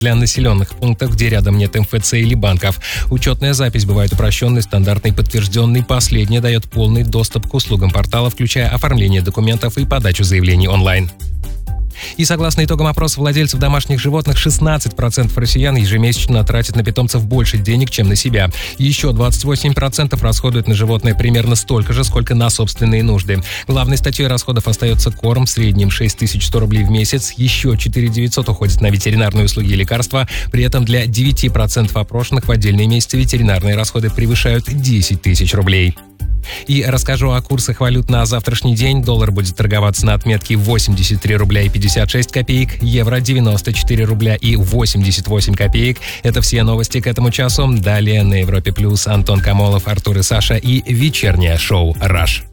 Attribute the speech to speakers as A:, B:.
A: для населенных пунктов, где рядом нет МФЦ или банков. Учетная запись бывает упрощенной, стандартной, подтвержденной. Последняя дает полный доступ к услугам портала, включая оформление документов и подачу заявлений онлайн. И согласно итогам опроса владельцев домашних животных, 16% россиян ежемесячно тратят на питомцев больше денег, чем на себя. Еще 28% расходуют на животное примерно столько же, сколько на собственные нужды. Главной статьей расходов остается корм, в среднем 6100 рублей в месяц. Еще 4900 уходит на ветеринарные услуги и лекарства. При этом для 9% опрошенных в отдельные месяцы ветеринарные расходы превышают 10 тысяч рублей. И расскажу о курсах валют на завтрашний день. Доллар будет торговаться на отметке 83 рубля и 56 копеек, евро 94 рубля и 88 копеек. Это все новости к этому часу. Далее на Европе Плюс Антон Камолов, Артур и Саша и вечернее шоу «Раш».